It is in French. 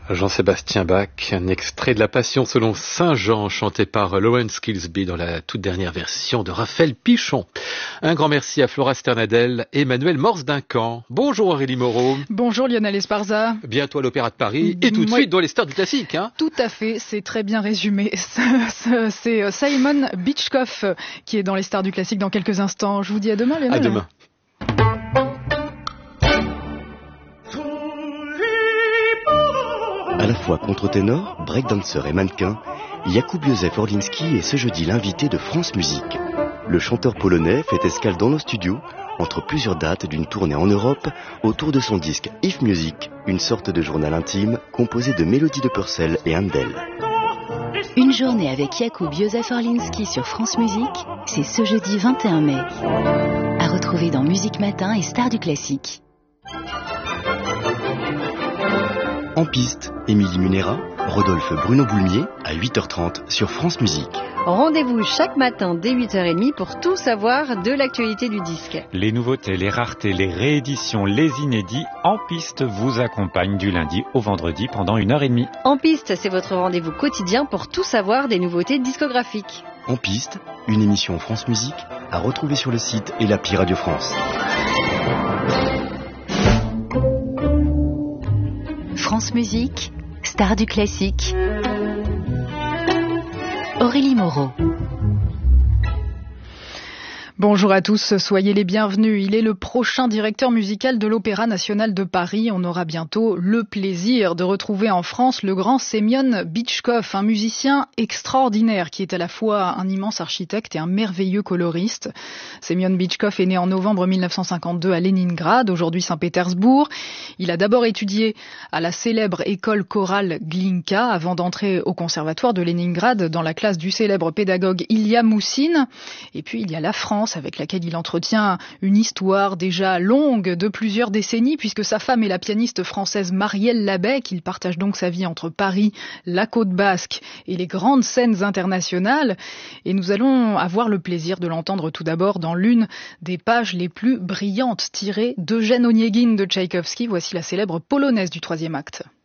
Jean-Sébastien Bach, un extrait de la Passion selon Saint Jean, chanté par Lawrence Kilsby dans la toute dernière version de Raphaël Pichon. Un grand merci à Flora Sternadel et Emmanuel Morse-Duncan. Bonjour Aurélie Moreau. Bonjour Lionel Esparza. Bientôt à l'Opéra de Paris et tout de suite dans les stars du classique. Tout à fait, c'est très bien résumé. C'est Simon Bitchkoff qui est dans les stars du classique dans quelques instants. Je vous dis à demain Lionel. À demain. À la fois contre-ténor, breakdancer et mannequin, Jakub Józef Orliński est ce jeudi l'invité de France Musique. Le chanteur polonais fait escale dans nos studios entre plusieurs dates d'une tournée en Europe autour de son disque If Music, une sorte de journal intime composé de mélodies de Purcell et Handel. Une journée avec Jakub Józef Orliński sur France Musique, c'est ce jeudi 21 mai. À retrouver dans Musique Matin et Stars du Classique. En piste, Émilie Munera, Rodolphe Bruno Boulmier à 8h30 sur France Musique. Rendez-vous chaque matin dès 8h30 pour tout savoir de l'actualité du disque. Les nouveautés, les raretés, les rééditions, les inédits, En Piste vous accompagnent du lundi au vendredi pendant 1h30. En Piste, c'est votre rendez-vous quotidien pour tout savoir des nouveautés discographiques. En piste, une émission France Musique à retrouver sur le site et l'appli Radio France. France Musique, Stars du Classique. Aurélie Moreau. Bonjour à tous, soyez les bienvenus. Il est le prochain directeur musical de l'Opéra national de Paris. On aura bientôt le plaisir de retrouver en France le grand Semyon Bitchkoff, un musicien extraordinaire qui est à la fois un immense architecte et un merveilleux coloriste. Semyon Bitchkoff est né en novembre 1952 à Leningrad, aujourd'hui Saint-Pétersbourg. Il a d'abord étudié à la célèbre école chorale Glinka avant d'entrer au conservatoire de Leningrad dans la classe du célèbre pédagogue Ilya Moussine. Et puis il y a la France, avec laquelle il entretient une histoire déjà longue de plusieurs décennies, puisque sa femme est la pianiste française Marielle Labec. Il partage donc sa vie entre Paris, la Côte Basque et les grandes scènes internationales. Et nous allons avoir le plaisir de l'entendre tout d'abord dans l'une des pages les plus brillantes tirées d'Eugène Onegin de Tchaïkovski. Voici la célèbre polonaise du 3e acte.